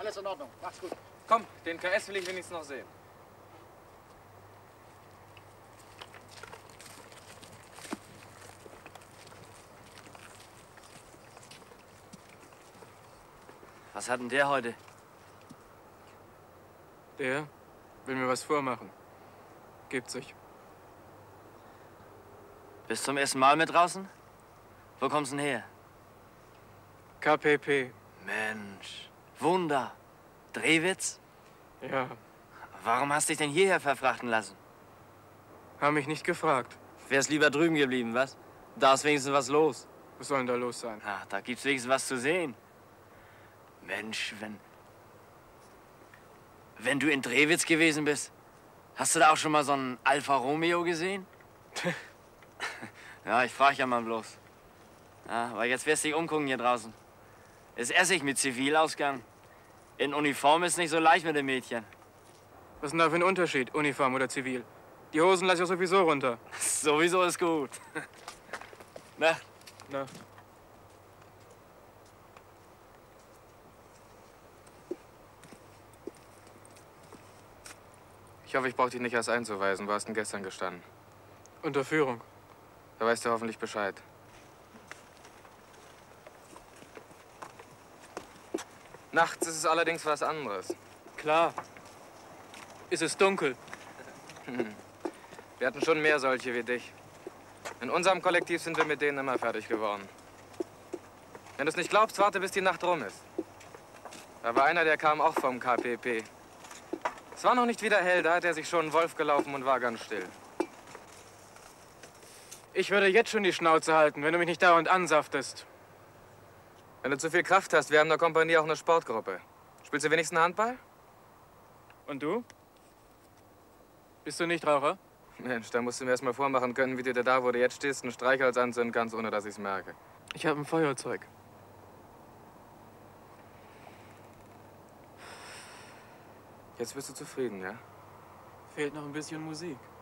Alles in Ordnung. Mach's gut. Komm, den KS will ich wenigstens noch sehen. Was hat denn der heute? Der will mir was vormachen. Gibt sich. Bist zum ersten Mal mit draußen? Wo kommst du denn her? KPP. Mensch, Wunder. Drehwitz? Ja, Warum hast dich denn hierher verfrachten lassen? haben mich nicht gefragt. Wärst lieber drüben geblieben, was? Da ist wenigstens was los. Was soll denn da los sein? Ach, da gibt's wenigstens was zu sehen. Mensch, wenn du in Drehwitz gewesen bist, hast du da auch schon mal so einen Alfa Romeo gesehen? Ja, ich frage ja mal bloß. Ja, aber jetzt wirst du dich umgucken hier draußen. Ist Essig mit Zivilausgang. In Uniform ist nicht so leicht mit dem Mädchen. Was ist denn da für ein Unterschied, Uniform oder Zivil? Die Hosen lasse ich auch sowieso runter. Sowieso ist gut. Na, Na, Ich hoffe, ich brauche dich nicht erst einzuweisen. Wo hast denn gestern gestanden? Unterführung. Da weißt du hoffentlich Bescheid. Nachts ist es allerdings was anderes. Klar. Ist es dunkel? Wir hatten schon mehr solche wie dich. In unserem Kollektiv sind wir mit denen immer fertig geworden. Wenn du es nicht glaubst, warte, bis die Nacht rum ist. Da war einer, der kam auch vom KPP. Es war noch nicht wieder hell, da hat er sich schon einen Wolf gelaufen und war ganz still. Ich würde jetzt schon die Schnauze halten, wenn du mich nicht dauernd ansaftest. Wenn du zu viel Kraft hast, wir haben in der Kompanie auch eine Sportgruppe. Spielst du wenigstens Handball? Und du? Bist du Nichtraucher? Mensch, da musst du mir erst mal vormachen können, wie du dir da, wo du jetzt stehst, einen Streichholz anzünden kannst, ohne dass ich's merke. Ich habe ein Feuerzeug. Jetzt bist du zufrieden, ja? Fehlt noch ein bisschen Musik.